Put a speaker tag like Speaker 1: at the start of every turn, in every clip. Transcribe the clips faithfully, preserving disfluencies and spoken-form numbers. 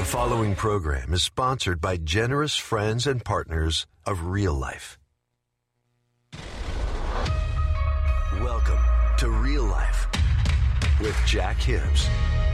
Speaker 1: The following program is sponsored by generous friends and partners of Real Life. Welcome to Real Life with Jack Hibbs.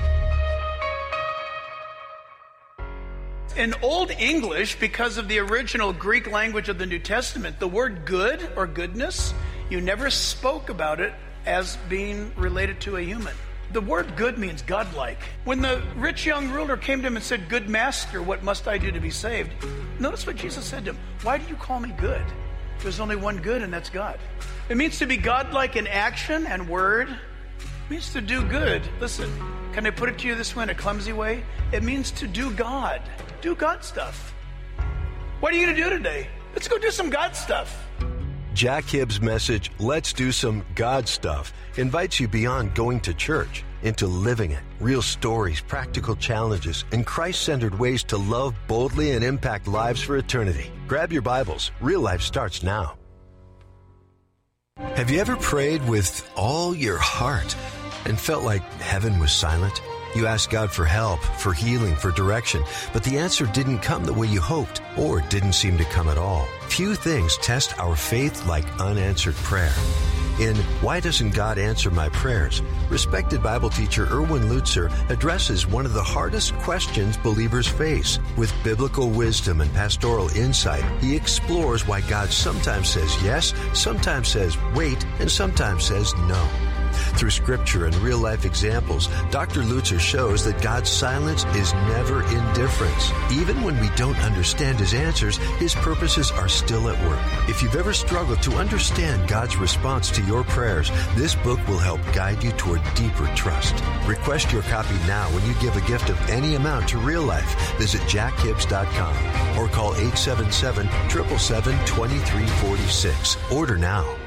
Speaker 2: In Old English, because of the original Greek language of the New Testament, the word good or goodness, you never spoke about it as being related to a human. The word good means godlike. When the rich young ruler came to him and said, "Good master, what must I do to be saved?" Notice what Jesus said to him. "Why do you call me good? There's only one good, and that's God." It means to be godlike in action and word. It means to do good. Listen, can I put it to you this way in a clumsy way? It means to do God. Do God stuff. What are you going to do today? Let's go do some God stuff.
Speaker 1: Jack Hibbs' message, Let's Do Some God Stuff, invites you beyond going to church into living it. Real stories, practical challenges, and Christ-centered ways to love boldly and impact lives for eternity. Grab your Bibles. Real Life starts now. Have you ever prayed with all your heart and felt like heaven was silent? You asked God for help, for healing, for direction, but the answer didn't come the way you hoped, or didn't seem to come at all. Few things test our faith like unanswered prayer. In Why Doesn't God Answer My Prayers?, respected Bible teacher Erwin Lutzer addresses one of the hardest questions believers face. With biblical wisdom and pastoral insight, he explores why God sometimes says yes, sometimes says wait, and sometimes says no. Through scripture and real-life examples, Doctor Lutzer shows that God's silence is never indifference. Even when we don't understand His answers, His purposes are still at work. If you've ever struggled to understand God's response to your prayers, this book will help guide you toward deeper trust. Request your copy now when you give a gift of any amount to Real Life. Visit jack hibbs dot com or call eight seven seven, seven seven seven, two three four six. Order now.